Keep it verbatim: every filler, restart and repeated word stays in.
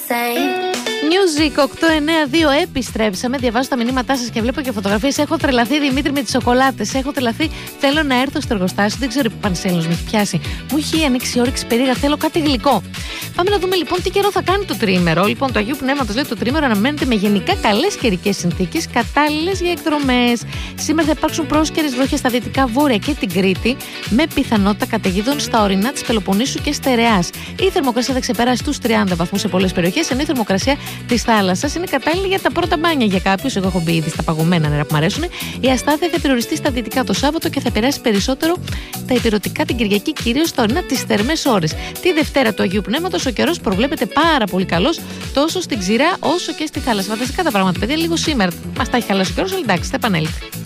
Music οκτώ εννιά δύο, επιστρέψαμε. Διαβάζω τα μηνύματά σας και βλέπω και φωτογραφίες. Έχω τρελαθεί, Δημήτρη, με τις σοκολάτες. Έχω τρελαθεί. Θέλω να έρθω στο εργοστάσιο. Δεν ξέρω, πανσέλινος με έχει πιάσει. Μου έχει ανοίξει όρεξη περίεργα. Θέλω κάτι γλυκό. Πάμε να δούμε λοιπόν τι καιρό θα κάνει το τρίμερο. Λοιπόν, το Αγίου Πνεύματος λέει το τρίμερο αναμένεται με γενικά καλές καιρικές συνθήκες, κατάλληλες για εκδρομές. Σήμερα θα υπάρξουν πρόσκαιρες βροχές στα δυτικά βόρεια και την Κρήτη, με πιθανότητα καταιγίδων στα ορεινά της Πελοποννήσου και Στερεάς. Η θερμοκρασία θα ξεπεράσει τους τριάντα βαθμούς σε πολλές περιοχές, ενώ η θερμοκρασία της θάλασσας είναι κατάλληλη για τα πρώτα μπάνια για κάποιους. Εγώ έχω μπει ήδη στα παγωμένα νερά που μου αρέσουν. Η αστάθεια θα περιοριστεί στα δυτικά το Σάββατο και θα περάσει περισσότερο τα υπηρετικά την Κυριακή, κυρίως στα ορεινά τις θερμές ώρες. Τη Δευτέρα του Αγίου Πνεύματος ο καιρός προβλέπεται πάρα πολύ καλός, τόσο στην ξηρά όσο και στη θάλασσα. Φανταστικά τα πράγματα, παιδιά, λίγο σήμερα μας τα έχει χαλάσει ο καιρός, αλλά εντάξει, θα επανέλθει.